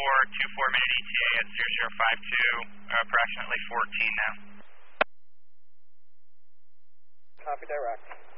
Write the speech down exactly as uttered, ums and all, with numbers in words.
four, two four minute E T A at zero zero five two, uh, approximately fourteen now. Copy direct.